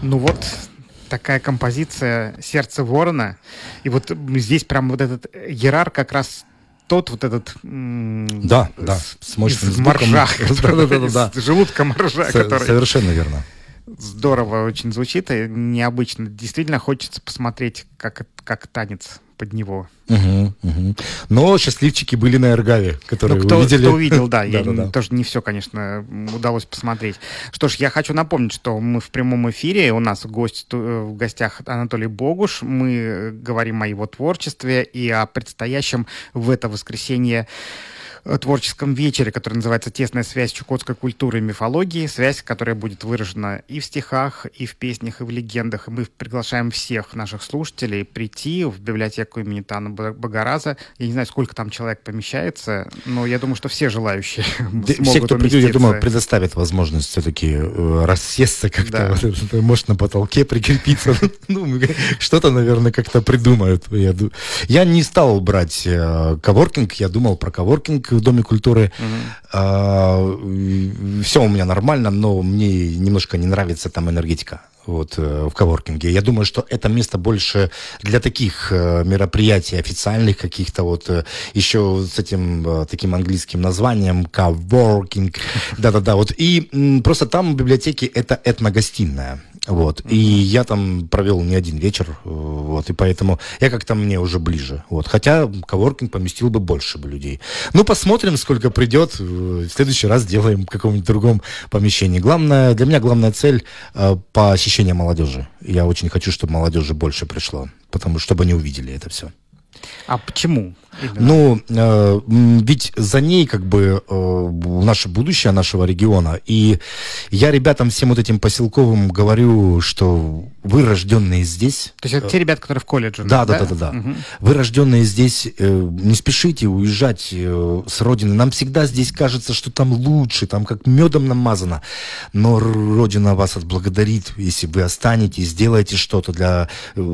Ну вот такая композиция «Сердце ворона». И вот здесь прям вот этот Герар как раз тот вот этот... Да, с мощным звуком. Моржа, с желудком моржа. Совершенно верно. Здорово очень звучит и необычно. Действительно хочется посмотреть, как танец под него. Но счастливчики были на Эргаве, которые увидели. Кто увидел, да. Тоже не все, конечно, удалось посмотреть. Что ж, я хочу напомнить, что мы в прямом эфире. У нас в гостях Анатолий Богуш. Мы говорим о его творчестве и о предстоящем в это воскресенье творческом вечере, который называется «Тесная связь чукотской культуры и мифологии», связь, которая будет выражена и в стихах, и в песнях, и в легендах. И мы приглашаем всех наших слушателей прийти в библиотеку имени Тана Багараза. Я не знаю, сколько там человек помещается, но я думаю, что все желающие смогут все, кто придет, я думаю, уместиться. предоставят возможность все-таки рассесться как-то, может, на потолке прикрепиться. Что-то, наверное, как-то придумают. Я не стал брать коворкинг, я думал про коворкинг в Доме культуры. Все у меня нормально, но мне немножко не нравится там энергетика в коворкинге. Я думаю, что это место больше для таких мероприятий официальных каких-то еще с этим таким английским названием коворкинг. Да-да-да. И просто там в библиотеке это этногостиная. И я там провел не один вечер, и поэтому я как-то мне уже ближе. Хотя коворкинг поместил бы больше бы людей. Посмотрим, сколько придет. В следующий раз сделаем в каком-нибудь другом помещении. Для меня главная цель посещение молодежи. Я очень хочу, чтобы молодежи больше пришло, чтобы они увидели это все. А почему? Ведь за ней наше будущее нашего региона. И я ребятам всем этим поселковым говорю, что вы рожденные здесь. То есть это те ребята, которые в колледже? Да. Угу. Вы рожденные здесь, не спешите уезжать с родины. Нам всегда здесь кажется, что там лучше, там как медом намазано. Но Родина вас отблагодарит, если вы останетесь, сделаете что-то для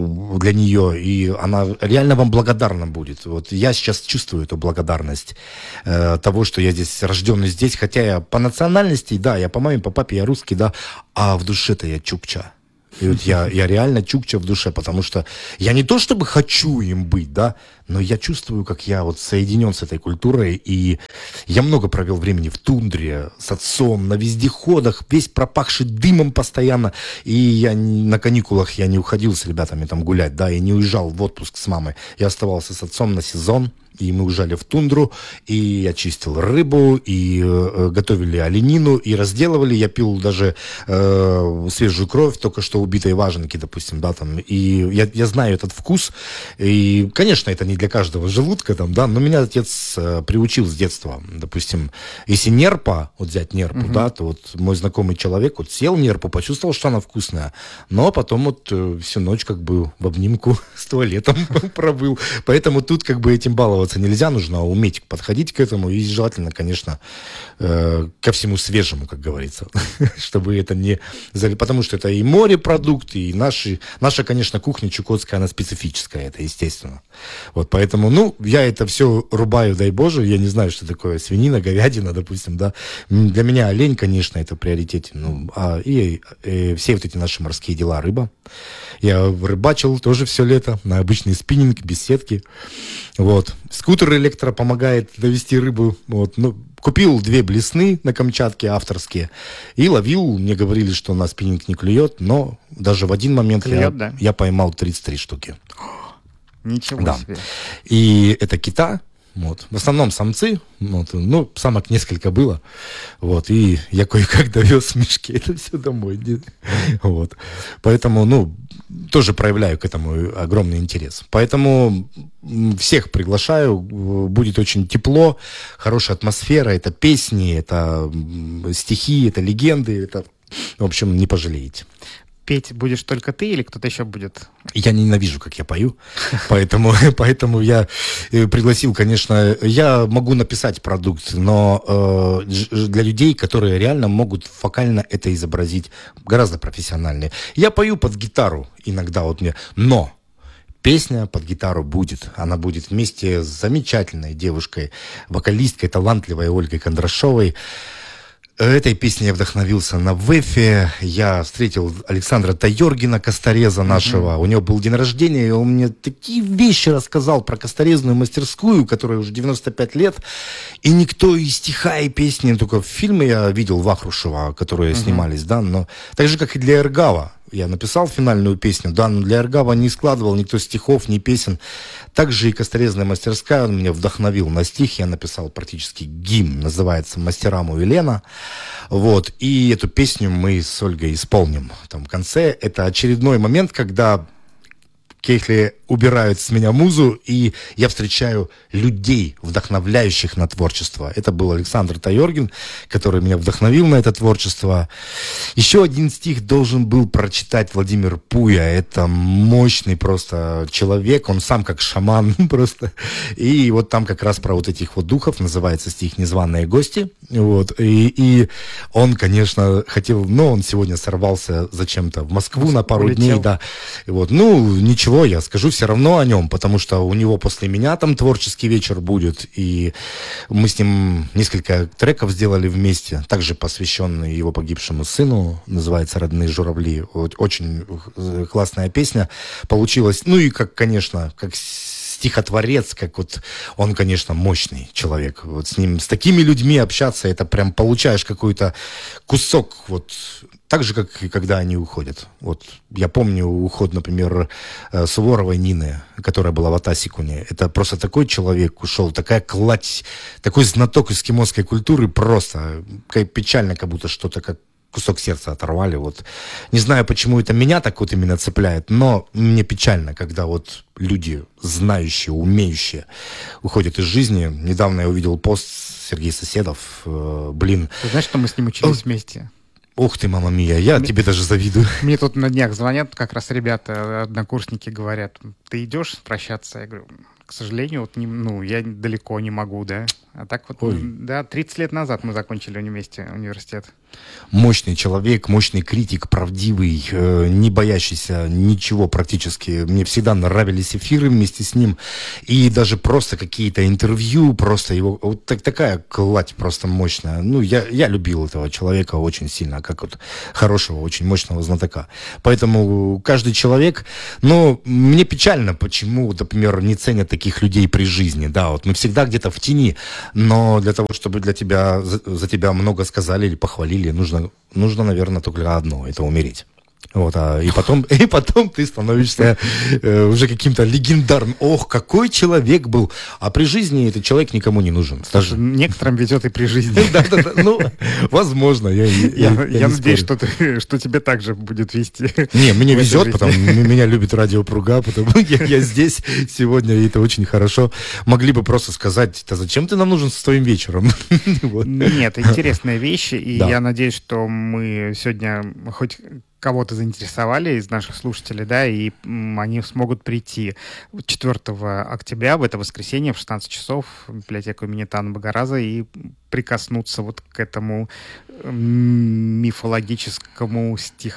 нее. И она реально вам благодарна будет. Я сейчас чувствую эту благодарность того, что я здесь рожденный здесь, хотя я по национальности, да, я по маме, по папе, я русский, да, а в душе-то я чукча. И я реально чукча в душе, потому что я не то чтобы хочу им быть, да, но я чувствую, как я соединен с этой культурой, и я много провел времени в тундре с отцом, на вездеходах, весь пропахший дымом постоянно, и я на каникулах я не уходил с ребятами там гулять, да, и не уезжал в отпуск с мамой, я оставался с отцом на сезон. И мы уезжали в тундру, и я чистил рыбу, и готовили оленину, и разделывали. Я пил даже свежую кровь, только что убитой важенки, допустим, да, там. И я знаю этот вкус. И, конечно, это не для каждого желудка, там, да, но меня отец приучил с детства. Допустим, если нерпа, взять нерпу, да, то мой знакомый человек съел нерпу, почувствовал, что она вкусная, но потом всю ночь в обнимку с туалетом пробыл. Поэтому тут этим баловаться нельзя, нужно уметь подходить к этому и желательно, конечно, ко всему свежему, как говорится, чтобы это не... Потому что это и морепродукты, и наша, конечно, кухня чукотская, она специфическая, это естественно. Поэтому, я это все рубаю, дай Боже, я не знаю, что такое свинина, говядина, допустим, да. Для меня олень, конечно, это в приоритете, и все эти наши морские дела, рыба. Я рыбачил тоже все лето на обычный спиннинг, без сетки. Скутер электро помогает довести рыбу. Купил 2 блесны на Камчатке авторские и ловил. Мне говорили, что на спиннинг не клюет, но даже в один момент я поймал 33 штуки. Ничего себе. И это кита. В основном самцы, самок несколько было, и я кое-как довез в мешке это все домой, поэтому, тоже проявляю к этому огромный интерес, поэтому всех приглашаю, будет очень тепло, хорошая атмосфера, это песни, это стихи, это легенды, это, в общем, не пожалеете. Петь будешь только ты или кто-то еще будет? Я ненавижу, как я пою, поэтому я пригласил, конечно, я могу написать продукт, но для людей, которые реально могут вокально это изобразить гораздо профессиональнее. Я пою под гитару иногда, но песня под гитару будет. Она будет вместе с замечательной девушкой, вокалисткой, талантливой Ольгой Кондрашовой. Этой песней я вдохновился на ВЭФе. Я встретил Александра Тайоргина, костореза нашего. У него был день рождения, и он мне такие вещи рассказал про косторезную мастерскую, которой уже 95 лет. И никто и стиха, и песни, только фильмы я видел Вахрушева, которые снимались, да, но так же, как и для Эргава. Я написал финальную песню, да, но для Эргава не складывал никто стихов, ни песен. Также и «Косторезная мастерская», он меня вдохновил на стих. Я написал практически гимн, называется «Мастерам у Елена». Вот, и эту песню мы с Ольгой исполним. Там в конце это очередной момент, когда Кейхли убирают с меня музу, и я встречаю людей, вдохновляющих на творчество. Это был Александр Тайоргин, который меня вдохновил на это творчество. Еще один стих должен был прочитать Владимир Пуя. Это мощный просто человек, он сам как шаман просто. И вот там как раз про вот этих вот духов называется стих «Незваные гости». Вот. И он, конечно, хотел, но он сегодня сорвался зачем-то в Москву на пару дней. Да. Вот. Ну, ничего, я скажу все равно о нем, потому что у него после меня там творческий вечер будет, и мы с ним несколько треков сделали вместе, также посвященный его погибшему сыну, называется «Родные журавли». Очень классная песня получилась. Ну и как, конечно, как стихотворец, как вот он, конечно, мощный человек. Вот с ним, с такими людьми общаться, это прям получаешь какой-то кусок, вот так же, как и когда они уходят. Вот я помню уход, например, Суворовой Нины, которая была в Атасикуне. Это просто такой человек ушел, такая кладь, такой знаток эскимосской культуры, просто печально, как будто что-то как кусок сердца оторвали. Вот. Не знаю, почему это меня так вот именно цепляет, но мне печально, когда вот люди, знающие, умеющие, уходят из жизни. Недавно я увидел пост Сергей Соседов. Блин. Ты знаешь, что мы с ним учились вместе? Ух ты, мама мия, я тебе даже завидую. Мне тут на днях звонят как раз ребята, однокурсники, говорят: ты идешь прощаться? Я говорю: к сожалению, вот я далеко не могу, да. А так вот, да, 30 лет назад мы закончили вместе университет. Мощный человек, мощный критик, правдивый, не боящийся ничего практически. Мне всегда нравились эфиры вместе с ним. И даже просто какие-то интервью, просто его... Вот такая кладь просто мощная. Ну, я любил этого человека очень сильно, как вот хорошего, очень мощного знатока. Поэтому каждый человек... Но мне печально, почему, например, не ценят таких людей при жизни. Да, вот мы всегда где-то в тени, но для того, чтобы за тебя много сказали или похвалили, нужно, наверное, только одно — это умереть. Вот, и потом ты становишься уже каким-то легендарным. Ох, какой человек был. А при жизни этот человек никому не нужен. Слушай, некоторым везет и при жизни. Да, ну, возможно. Я надеюсь, что тебе так же будет вести. Не, мне везет, потому что меня любит Радио Пруга, потому что я здесь сегодня, и это очень хорошо. Могли бы просто сказать: да зачем ты нам нужен с твоим вечером? Нет, интересные вещи, и я надеюсь, что мы сегодня хоть кого-то заинтересовали из наших слушателей, да, и они смогут прийти 4 октября, в это воскресенье, в 16 часов в библиотеку имени Тана Багараза и прикоснуться вот к этому мифологическому,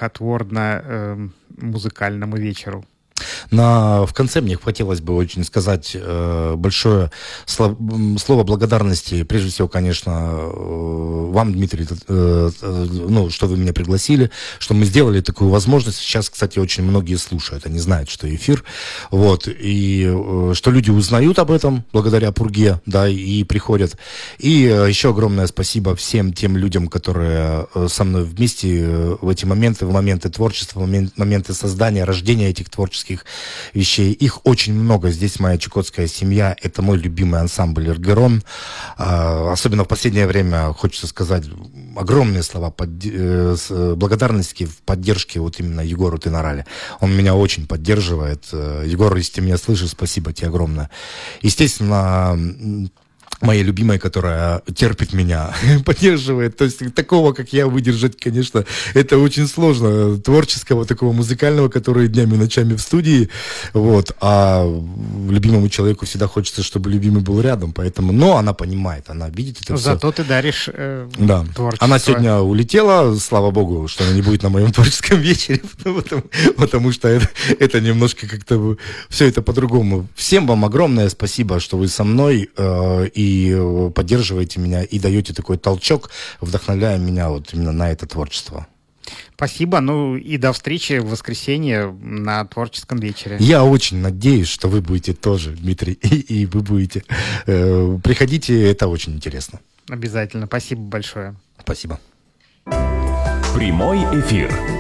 стихотворно-музыкальному вечеру. В конце мне хотелось бы очень сказать большое слово благодарности, прежде всего, конечно, вам, Дмитрий, что вы меня пригласили, что мы сделали такую возможность. Сейчас, кстати, очень многие слушают, они знают, что эфир, вот, и что люди узнают об этом благодаря Пурге, да, и приходят. И еще огромное спасибо всем тем людям, которые со мной вместе в эти моменты, в моменты творчества, в моменты создания, рождения этих творческих вещей. Их очень много. Здесь моя чукотская семья. Это мой любимый ансамбль «Эргерон». Особенно в последнее время хочется сказать огромные слова благодарности в поддержке вот именно Егору Тенорали. Он меня очень поддерживает. Егор, если ты меня слышишь, спасибо тебе огромное. Естественно, моей любимой, которая терпит меня, поддерживает. То есть такого, как я, выдержать, конечно, это очень сложно. Творческого, такого музыкального, который днями и ночами в студии. Вот. А любимому человеку всегда хочется, чтобы любимый был рядом. Поэтому, но она понимает, она видит это все. Зато ты даришь творчество. Она сегодня улетела, слава богу, что она не будет на моем творческом вечере, потому что это немножко как-то все это по-другому. Всем вам огромное спасибо, что вы со мной. И и поддерживаете меня, и даете такой толчок, вдохновляя меня вот именно на это творчество. Спасибо. Ну и до встречи в воскресенье на творческом вечере. Я очень надеюсь, что вы будете тоже, Дмитрий, и вы будете. Приходите, это очень интересно. Обязательно. Спасибо большое. Спасибо. Прямой эфир.